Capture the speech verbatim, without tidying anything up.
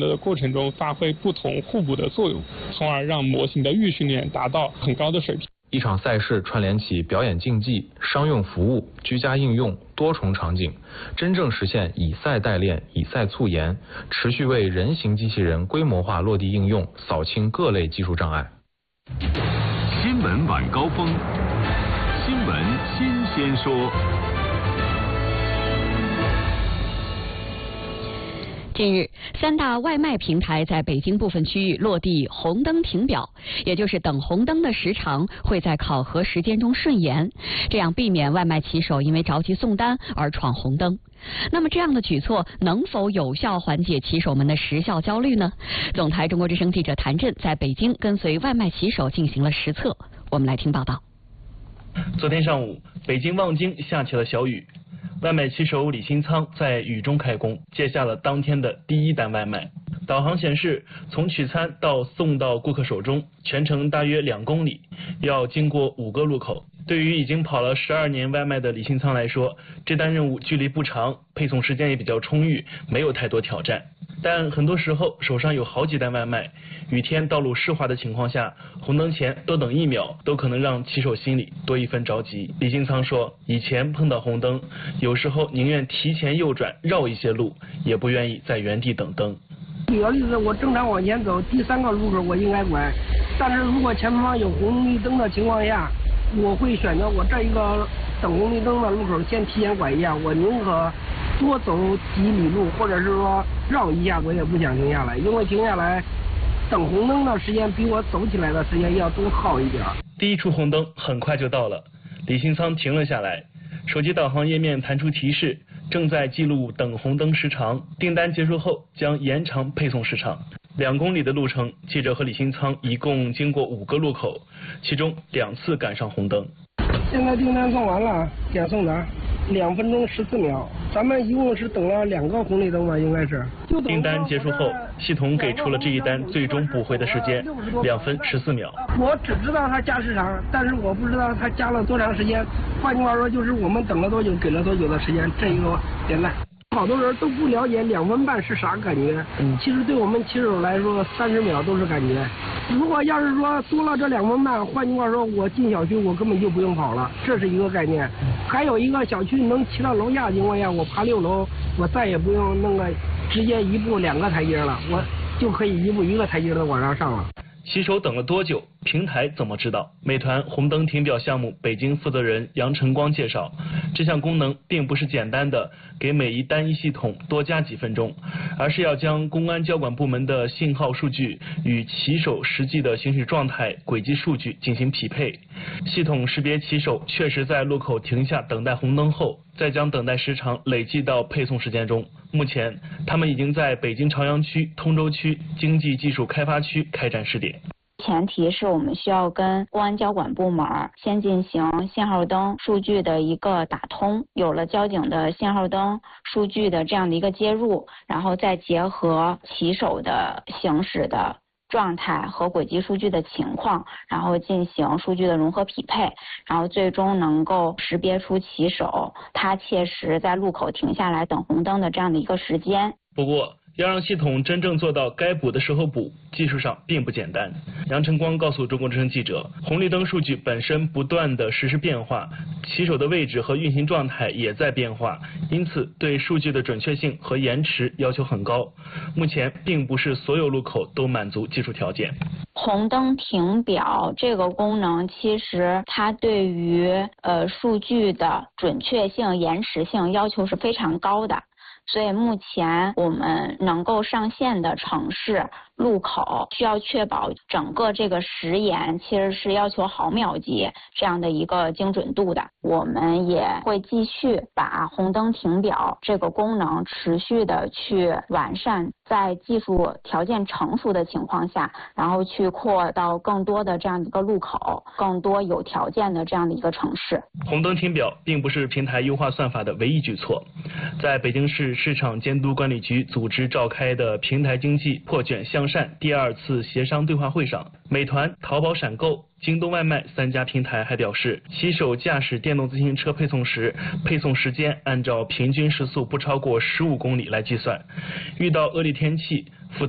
的过程中发挥不同互补的作用，从而让模型的预训练达到很高的水平。 一场赛事串联起表演竞技、商用服务、居家应用多重场景，真正实现以赛代练、以赛促研，持续为人形机器人规模化落地应用扫清各类技术障碍。 新闻晚高峰，新闻新鲜说。 近日，三大外卖平台在北京部分区域落地红灯停表，也就是等红灯的时长会在考核时间中顺延，这样避免外卖骑手因为着急送单而闯红灯。那么这样的举措能否有效缓解骑手们的时效焦虑呢？总台中国之声记者谭震在北京跟随外卖骑手进行了实测，我们来听报道。 昨天上午，北京望京下起了小雨。外卖骑手李新仓在雨中开工，接下了当天的第一单外卖。导航显示，从取餐到送到顾客手中，全程大约两公里，要经过五个路口。对于已经跑了十二年外卖的李新仓来说，这单任务距离不长，配送时间也比较充裕，没有太多挑战。但很多时候手上有好几单外卖，雨天道路湿滑的情况下，红灯前多等一秒都可能让骑手心里多一分着急。李新仓说，以前碰到红灯，有时候宁愿提前右转绕一些路，也不愿意在原地等灯。 举个例子，我正常往前走，第三个路口我应该拐，但是如果前方有红绿灯的情况下，我会选择我这一个等红绿灯的路口先提前拐一下，我宁可多走几里路，或者是说绕一下，我也不想停下来，因为停下来等红灯的时间比我走起来的时间要多耗一点。 第一处红灯很快就到了，李新仓停了下来，手机导航页面弹出提示，正在记录等红灯时长，订单结束后将延长配送时长。两公里的路程，记者和李新仓一共经过五个路口，其中两次赶上红灯。 现在订单送完了，点送达，两分钟十四秒。咱们一共是等了两个红绿灯吧，应该是。 订单结束后，系统给出了这一单最终补回的时间，两分十四秒。 我只知道它加时长，但是我不知道它加了多长时间。换句话说，就是我们等了多久，给了多久的时间，这一个点赞。好多人都不了解两分半是啥感觉，嗯，其实对我们骑手来说，三十秒都是感觉。如果要是说多了这两分半，换句话说，我进小区我根本就不用跑了，这是一个概念。还有一个小区能骑到楼下的情况下，我爬六楼，我再也不用那个直接一步两个台阶了，我就可以一步一个台阶的往上上了。 骑手等了多久？平台怎么知道？美团红灯停表项目北京负责人杨晨光介绍，这项功能并不是简单的给每一单一系统多加几分钟，而是要将公安交管部门的信号数据与骑手实际的行驶状态、轨迹数据进行匹配。系统识别骑手确实在路口停下等待红灯后，再将等待时长累计到配送时间中。目前，他们已经在北京朝阳区、通州区经济技术开发区开展试点。 前提是我们需要跟公安交管部门先进行信号灯数据的一个打通，有了交警的信号灯数据的这样的一个接入，然后再结合骑手的行驶的状态和轨迹数据的情况，然后进行数据的融合匹配，然后最终能够识别出骑手他切实在路口停下来等红灯的这样的一个时间。 不过，要让系统真正做到该补的时候补，技术上并不简单。杨晨光告诉中国之声记者，红绿灯数据本身不断的实时变化，骑手的位置和运行状态也在变化，因此对数据的准确性和延迟要求很高。目前并不是所有路口都满足技术条件。 红灯停表这个功能，其实它对于呃数据的准确性、延迟性要求是非常高的。所以目前我们能够上线的城市路口，需要确保整个这个时延其实是要求毫秒级这样的一个精准度的。我们也会继续把红灯停表这个功能持续的去完善，在技术条件成熟的情况下，然后去扩到更多的这样的一个路口，更多有条件的这样的一个城市。 红灯停表并不是平台优化算法的唯一举措，在北京市市场监督管理局组织召开的平台经济破卷向善第二次协商对话会上，美团、淘宝闪购、京东外卖三家平台还表示，骑手驾驶电动自行车配送时，配送时间按照平均时速不超过十五公里来计算，遇到恶劣天气